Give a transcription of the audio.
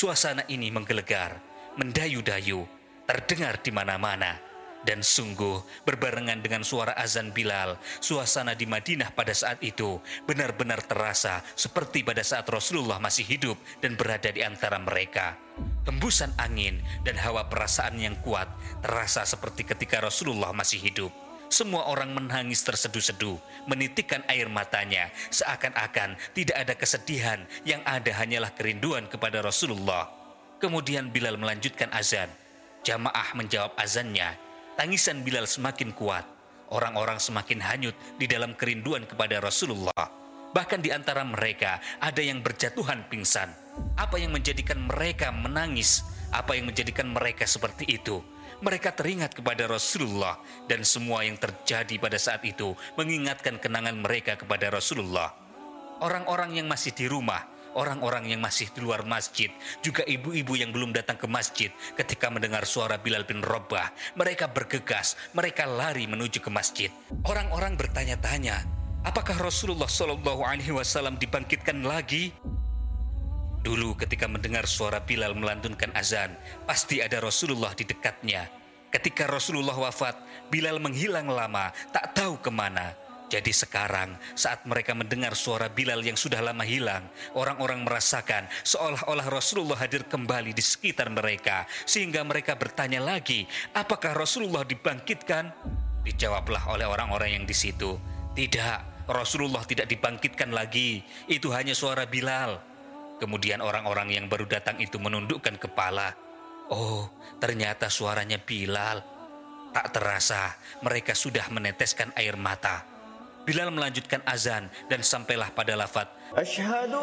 Suasana ini menggelegar, mendayu-dayu, terdengar di mana-mana. Dan sungguh berbarengan dengan suara azan Bilal, suasana di Madinah pada saat itu benar-benar terasa seperti pada saat Rasulullah masih hidup dan berada di antara mereka. Hembusan angin dan hawa perasaan yang kuat terasa seperti ketika Rasulullah masih hidup. Semua orang menangis terseduh-seduh, menitikkan air matanya, seakan-akan tidak ada kesedihan, yang ada hanyalah kerinduan kepada Rasulullah. Kemudian Bilal melanjutkan azan. Jamaah menjawab azannya. Tangisan Bilal semakin kuat. Orang-orang semakin hanyut di dalam kerinduan kepada Rasulullah. Bahkan di antara mereka ada yang berjatuhan pingsan. Apa yang menjadikan mereka menangis? Apa yang menjadikan mereka seperti itu? Mereka teringat kepada Rasulullah, dan semua yang terjadi pada saat itu mengingatkan kenangan mereka kepada Rasulullah. Orang-orang yang masih di rumah, orang-orang yang masih di luar masjid, juga ibu-ibu yang belum datang ke masjid ketika mendengar suara Bilal bin Rabah, mereka bergegas, mereka lari menuju ke masjid. Orang-orang bertanya-tanya, apakah Rasulullah SAW dibangkitkan lagi? Dulu ketika mendengar suara Bilal melantunkan azan, pasti ada Rasulullah di dekatnya. Ketika Rasulullah wafat, Bilal menghilang lama, tak tahu kemana. Jadi sekarang, saat mereka mendengar suara Bilal yang sudah lama hilang, orang-orang merasakan seolah-olah Rasulullah hadir kembali di sekitar mereka, sehingga mereka bertanya lagi, apakah Rasulullah dibangkitkan? Dijawablah oleh orang-orang yang di situ, tidak, Rasulullah tidak dibangkitkan lagi, itu hanya suara Bilal. Kemudian orang-orang yang baru datang itu menundukkan kepala. Oh, ternyata suaranya Bilal. Tak terasa, mereka sudah meneteskan air mata. Bilal melanjutkan azan dan sampailah pada lafaz, Asyhadu